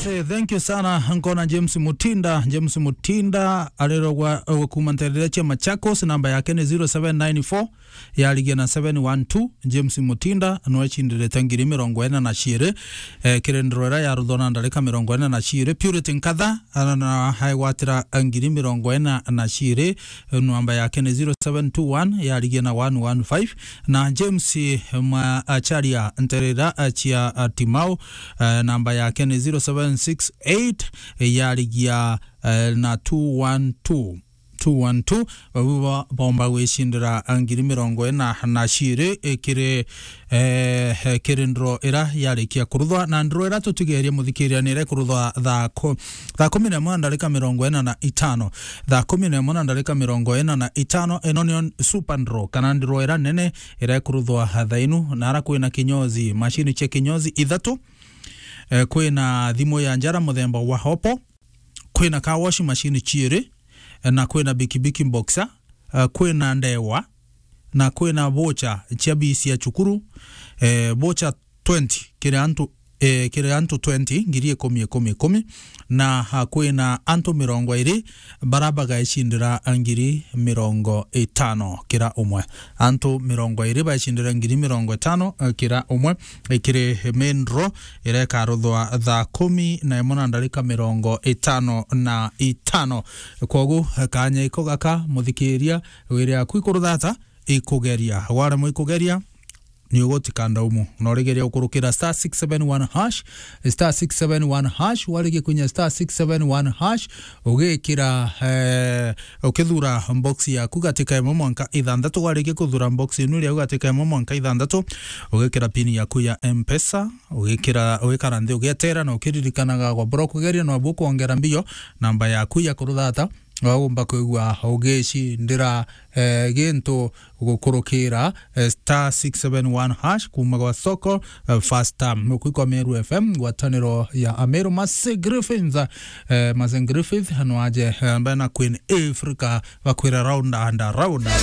Say thank you sana nkona James Mutinda alirogwa kumantelele chama Machakos. Namba yake ni 0794 ya ligi na 712. James Mutinda anwachindire tangiri mirongo ena na shire kirendrora ya rudona ndaleka mirongo ena na shire. Purity Nkatha na haiwatira angiri mirongo ena na shire. Namba yake ni 0721 ya ligi na 115. Na James Macharia nterera achia Timau namba yake ni 0768 ya ligi ya na 212 bomba weshindira angiri mirongo ena na shire kirindro era yarikia kuruthwa na ndro era tutugeria muthikiria nire kuruthwa tha 11 ndalika mirongo ena na 5 tha 11 ndalika mirongo ena na 5 enonion super ndro kana ndro era nene era kuruthwa thainu na ara kwina kinyozi machine che kinyozi ithatu kwina thimo ya njara muthemba wa hopo kwina car wash machine chire na kwina bikibiki boxer kwina ndewa na kwina bocha chia bisi ya chukuru bocha 20 kire antu 20 ngirie 10 na kwina antu mirongo iri barabaga ishindira angiri mirongo 5 kira umwe antu mirongo iri ba ishindira ngiri mirongo 5 kira umwe kire main draw ire karuthwa tha 10 na imona ndalika mirongo 5 kogu kanya ikogaka muthikiria wire akuikurutha ikugeria wale muikugeria ni ugotikanda umu unorigeria ukurukira *671# *671# walege kwenye *671# ugekira ukithura box ya kugatika mwanka ithandatu walege kuthura box nuri ugatika mwanka ithandatu ugekira pin ya kuya M-Pesa ugekara ndi ugetera na ukiririkanaga kwa bro kugeria no buku ongera mbio namba ya kuya kuruthata wagomba kuigwa ogeshi ndira gento gukurukira *671# kuma kwa soko first time mukwiko Meru FM gwataniro ya Ameru Griffiths Griffiths hano aje bana Queen Africa bakwira round and round